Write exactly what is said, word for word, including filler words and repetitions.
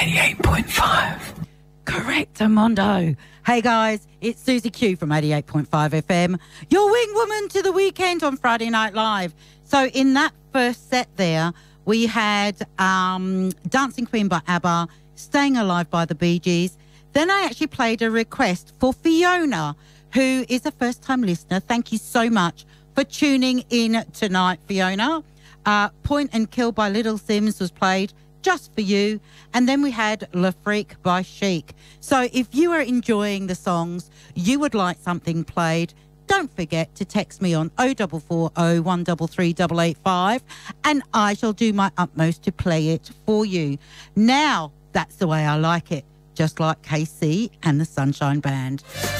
eighty-eight point five. Correct, Amondo. Hey guys, it's Susie Q from eighty-eight point five F M, your wing woman to the weekend on Friday Night Live. So in that first set there, we had um, Dancing Queen by ABBA, Staying Alive by the Bee Gees. Then I actually played a request for Fiona, who is a first-time listener. Thank you so much for tuning in tonight, Fiona. Uh, Point and Kill by Little Sims was played just for you. And then we had Le Freak by Chic. So if you are enjoying the songs, you would like something played, don't forget to text me on oh four four oh, one three three, eight eight five and I shall do my utmost to play it for you. Now, that's the way I like it, just like K C and the Sunshine Band.